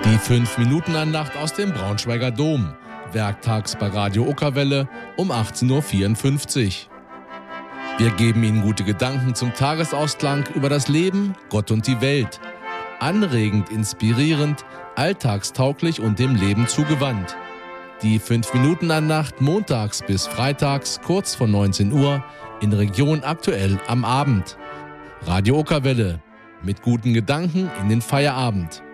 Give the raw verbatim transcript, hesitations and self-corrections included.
Die fünf Minuten Andacht aus dem Braunschweiger Dom. Werktags bei Radio Okerwelle um achtzehn Uhr vierundfünfzig. Wir geben Ihnen gute Gedanken zum Tagesausklang über das Leben, Gott und die Welt. Anregend, inspirierend, alltagstauglich und dem Leben zugewandt. Die fünf Minuten Andacht montags bis freitags kurz vor neunzehn Uhr in Region Aktuell am Abend. Radio Okerwelle. Mit guten Gedanken in den Feierabend.